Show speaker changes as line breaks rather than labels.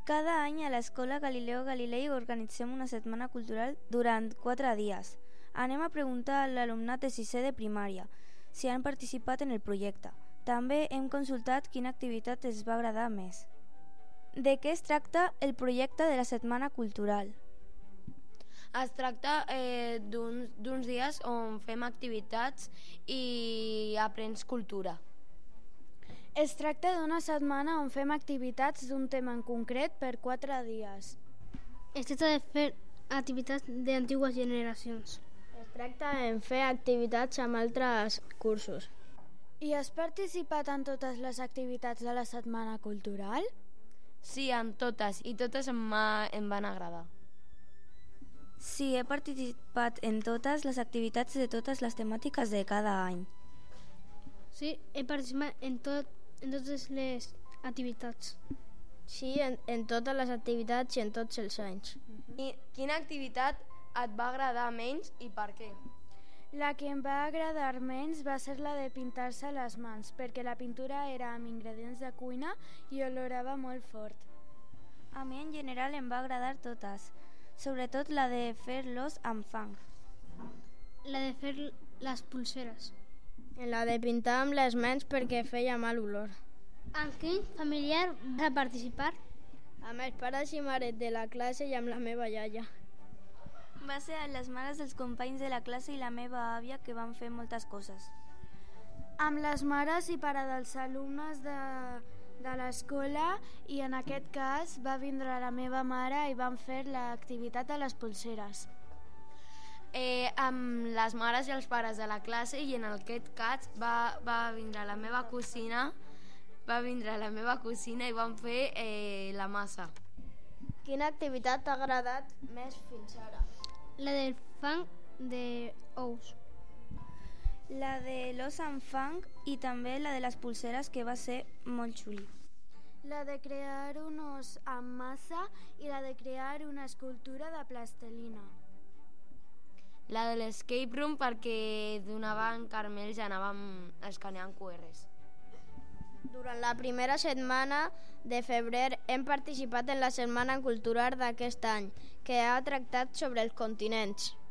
Cada any a l'Escola Galileo Galilei organitzem una setmana cultural durant 4 dies. Anem a preguntar a l'alumnat de 6è de primària si han participat en el projecte. També hem consultat quina activitat els va agradar més. De què es tracta el projecte de la setmana cultural?
Es tracta d'uns dies on fem activitats i aprens cultura.
Es tracta d'una setmana on fem activitats d'un tema en concret per 4 dies.
Es tracta de fer activitats d'antigues generacions.
Es tracta de fer activitats amb altres cursos.
I has participat en totes les activitats de la setmana cultural?
Sí, en totes, i totes em van agradar.
Sí, he participat en totes les activitats de totes les temàtiques de cada any.
Sí, he participat en totes les activitats.
Sí, en totes les activitats i en tots els anys.
I quina activitat et va agradar menys i per què?
La que em va agradar menys va ser la de pintar-se les mans, perquè la pintura era amb ingredients de cuina i olorava molt fort.
A mi en general em va agradar totes, sobretot la de fer l'os amb fang.
La de fer les pulseres.
En la de pintar amb les mans perquè feia mal olor.
Amb quin familiar va participar?
Amb els pares i mares de la classe i amb la meva iaia.
Va ser amb les mares dels companys de la classe i la meva àvia que van fer moltes coses.
Amb les mares i pares dels alumnes de l'escola, i en aquest cas va vindre la meva mare i van fer l'activitat de les pulseres.
Amb les mares i els pares de la classe, i en aquest cas va vindre la meva cosina i van fer la massa.
Quina activitat t'ha agradat més fins ara?
La del fang d'ous.
La de l'os amb fang i també la de les pulseres, que va ser molt xuli.
La de crear un os amb massa i la de crear una escultura de plastelina.
La de l'escape room perquè donaven carmells i anàvem escaneant QRs.
Durant la primera setmana de febrer hem participat en la Setmana Cultural d'aquest any, que ha tractat sobre els continents.